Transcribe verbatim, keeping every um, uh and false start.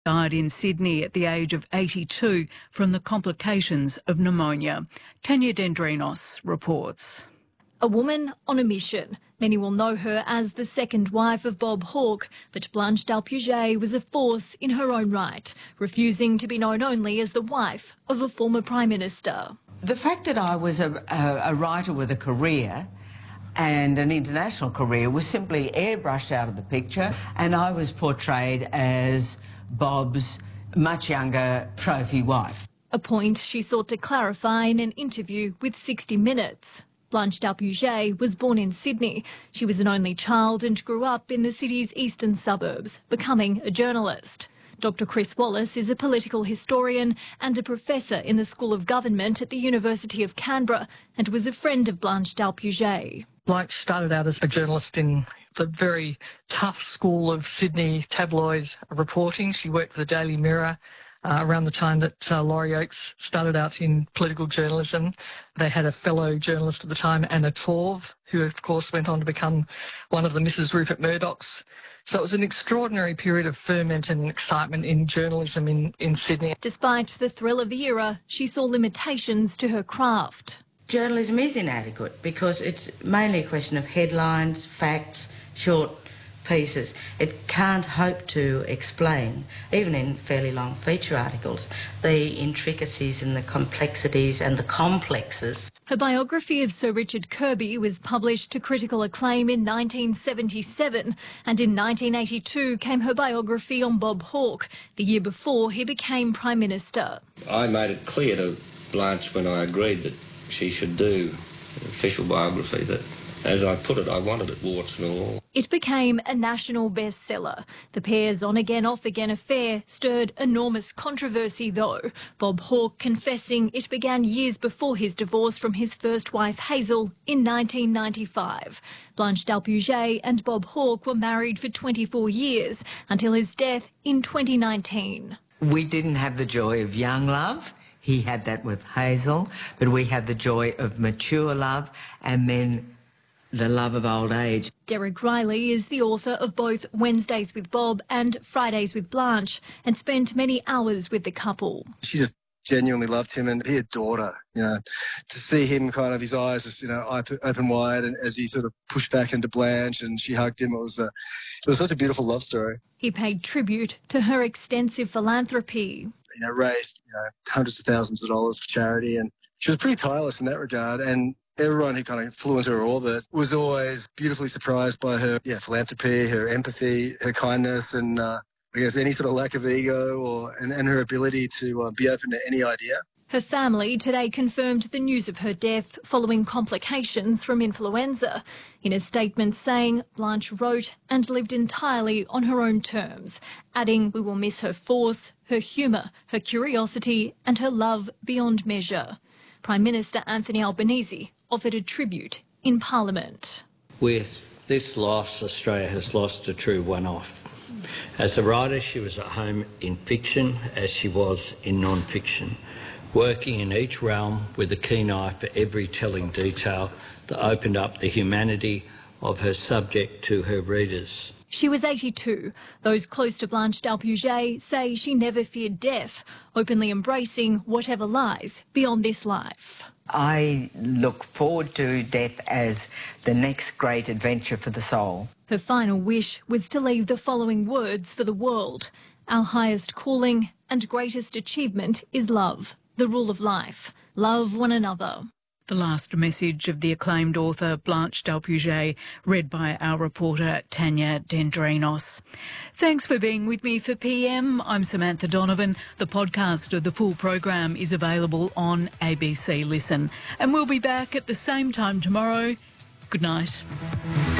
Died in Sydney at the age of eighty-two from the complications of pneumonia. Tanya Dendrinos reports. A woman on a mission. Many will know her as the second wife of Bob Hawke, but Blanche Dalpuget was a force in her own right, refusing to be known only as the wife of a former Prime Minister. The fact that I was a, a, a writer with a career and an international career was simply airbrushed out of the picture, and I was portrayed as Bob's much younger trophy wife. A point she sought to clarify in an interview with sixty minutes. Blanche Dalpuget was born in Sydney. She was an only child and grew up in the city's eastern suburbs, becoming a journalist. Doctor Chris Wallace is a political historian and a professor in the School of Government at the University of Canberra and was a friend of Blanche Dalpuget. Blanche started out as a journalist in the very tough school of Sydney tabloid reporting. She worked for the Daily Mirror uh, around the time that uh, Laurie Oakes started out in political journalism. They had a fellow journalist at the time, Anna Torv, who of course went on to become one of the Missus Rupert Murdochs. So it was an extraordinary period of ferment and excitement in journalism in, in Sydney. Despite the thrill of the era, she saw limitations to her craft. Journalism is inadequate because it's mainly a question of headlines, facts, short pieces. It can't hope to explain, even in fairly long feature articles, the intricacies and the complexities and the complexes. Her biography of Sir Richard Kirby was published to critical acclaim in nineteen seventy-seven, and in nineteen eighty-two came her biography on Bob Hawke, the year before he became Prime Minister. I made it clear to Blanche when I agreed that she should do an official biography that, as I put it, I wanted it warts and all. It became a national bestseller. The pair's on-again, off-again affair stirred enormous controversy, though. Bob Hawke confessing it began years before his divorce from his first wife, Hazel, in nineteen ninety-five. Blanche Dalpuget and Bob Hawke were married for twenty-four years, until his death in twenty nineteen. We didn't have the joy of young love. He had that with Hazel, but we had the joy of mature love and then the love of old age. Derek Riley is the author of both Wednesdays with Bob and Fridays with Blanche and spent many hours with the couple. She just genuinely loved him and he adored her, you know. To see him kind of, his eyes just, you know, open wide and as he sort of pushed back into Blanche and she hugged him, it was, a, it was such a beautiful love story. He paid tribute to her extensive philanthropy. You know, raised you know, hundreds of thousands of dollars for charity, and she was pretty tireless in that regard. And everyone who kind of flew into her orbit was always beautifully surprised by her yeah, philanthropy, her empathy, her kindness, and uh, I guess any sort of lack of ego or and, and her ability to uh, be open to any idea. Her family today confirmed the news of her death following complications from influenza. In a statement saying Blanche wrote and lived entirely on her own terms, adding we will miss her force, her humour, her curiosity and her love beyond measure. Prime Minister Anthony Albanese offered a tribute in Parliament. With this loss, Australia has lost a true one-off. As a writer, she was at home in fiction as she was in non-fiction, working in each realm with a keen eye for every telling detail that opened up the humanity of her subject to her readers. She was eighty-two. Those close to Blanche Dalpuget say she never feared death, openly embracing whatever lies beyond this life. I look forward to death as the next great adventure for the soul. Her final wish was to leave the following words for the world. Our highest calling and greatest achievement is love, the rule of life. Love one another. The last message of the acclaimed author Blanche Dalpuget, read by our reporter Tanya Dendrinos. Thanks for being with me for P M. I'm Samantha Donovan. The podcast of the full program is available on A B C Listen. And we'll be back at the same time tomorrow. Good night.